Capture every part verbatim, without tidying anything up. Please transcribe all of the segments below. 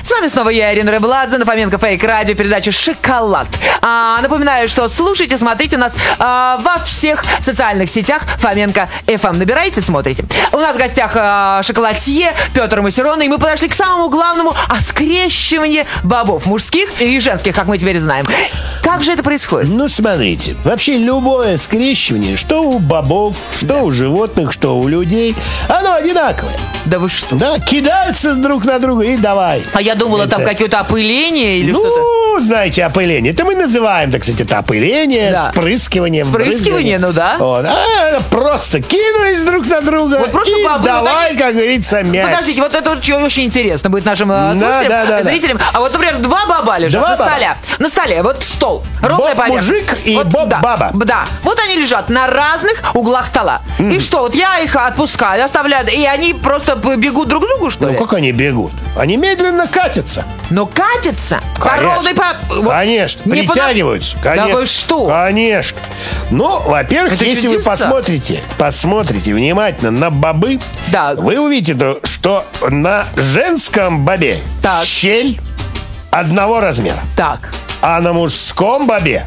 С вами снова я, Ирина Рыбладзе, на Фоменко Фейк Радио, передача «Шоколад». А, напоминаю, что слушайте, смотрите нас а, во всех социальных сетях Фоменко эф эм. Набирайте, смотрите. У нас в гостях а, шоколадье Петр Масерон, и мы подошли к самому главному – о скрещивании бобов мужских и женских, как мы теперь знаем. Как же это происходит? Ну, смотрите, вообще любое скрещивание, что у бобов, что да. у животных, что у людей, оно одинаковое. Да вы что? Да, кидаются друг на друга и давай. А я думала, это... там какие-то опыления или ну, что-то. Ну, знаете, опыление. Это мы называем, так сказать, это опыление, да. вспрыскивание. Впрыскивание, ну да. Вот. А просто кинулись друг на друга вот просто и бабы, давай, вот как говорится, мяч. Подождите, вот это очень интересно будет нашим да, слушателям, да, да, зрителям. Да. А вот, например, два баба лежат два на баба. столе. На столе, вот стол. Ровная поверхность. Боб-мужик и вот, боб-баба. Да, да. Вот они лежат на разных углах стола. Mm. И что, вот я их отпускаю, оставляю, и они просто бегут друг к другу, что ну, ли? Ну, как они бегут? Они медленно катятся. Но катятся? По ровной по... Конечно, не притягиваются. Под... Конечно. Да вы что? Конечно. Ну, во-первых, это если чудеса? вы посмотрите, посмотрите внимательно на бобы, да. вы увидите, что на женском бобе так. щель одного размера. Так. А на мужском бобе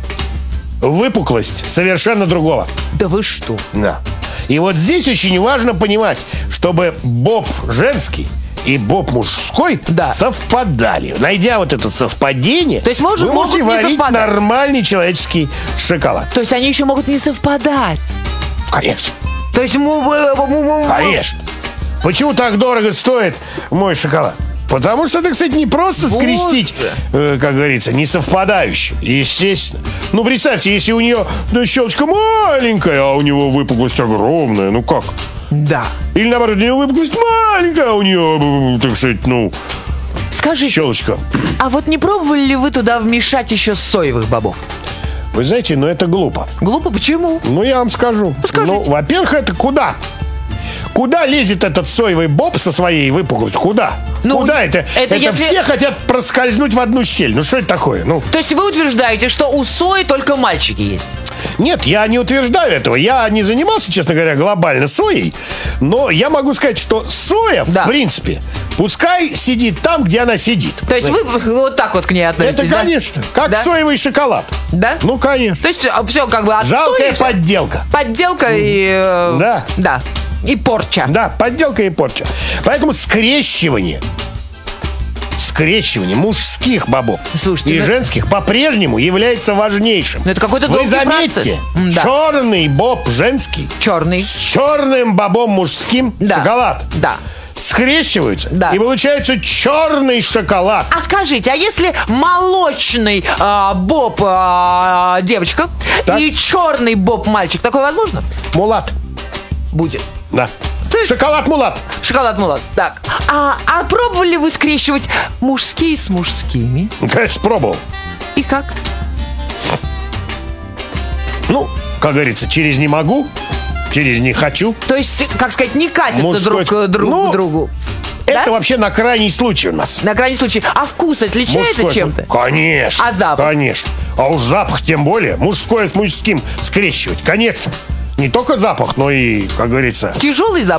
выпуклость совершенно другого. Да вы что? Да. И вот здесь очень важно понимать, чтобы боб женский и боб мужской да. совпадали. Найдя вот это совпадение, то есть может, вы можете варить нормальный человеческий шоколад. То есть они еще могут не совпадать? Конечно. То есть... Конечно. Почему так дорого стоит мой шоколад? Потому что это, кстати, не просто вот. скрестить, э, как говорится, не совпадающие. Естественно. Ну, представьте, если у нее ну, щелочка маленькая, а у него выпуклость огромная. Ну как? Да. Или наоборот, у нее выпуклость маленькая, а у нее, так сказать, ну... Скажите, щелочка. А вот не пробовали ли вы туда вмешать еще соевых бобов? Вы знаете, ну это глупо. Глупо? Почему? Ну, я вам скажу. Скажите. Ну, во-первых, это куда? Куда лезет этот соевый боб со своей выпуклостью? Куда? Ну, Куда это? Это, это если... все хотят проскользнуть в одну щель. Ну, что это такое? Ну. То есть вы утверждаете, что у сои только мальчики есть? Нет, я не утверждаю этого. Я не занимался, честно говоря, глобально соей. Но я могу сказать, что соя, да. в принципе, пускай сидит там, где она сидит. То есть вы вот так вот к ней относитесь? Это, конечно. Да? Как да? соевый шоколад. Да? Ну, конечно. То есть все как бы отстой. Жалкая подделка. Подделка и... Э, да. Да. И порча. Да, подделка и порча. Поэтому скрещивание Скрещивание мужских бобов Слушайте, и ну... женских по-прежнему является важнейшим. Ну, это какой-то Вы заметьте, да. черный боб женский черный. с черным бобом мужским да. шоколад Да. скрещиваются, да. и получается черный шоколад. А скажите, а если молочный э, боб э, девочка так? и черный боб мальчик, такое возможно? Мулат. Будет. Да. Ты... Шоколад мулат. Шоколад мулат. Так. А, а пробовали вы скрещивать мужские с мужскими? Конечно, пробовал. И как? Ну, как говорится, через не могу, через не хочу. То есть, как сказать, не катятся Мужской... друг, друг ну, к другу. Это да? вообще на крайний случай у нас. На крайний случай. А вкус отличается мужской... чем-то? Конечно. А запах? Конечно. А уж запах тем более. Мужское с мужским скрещивать. Конечно. Не только запах, но и, как говорится... Тяжелый запах?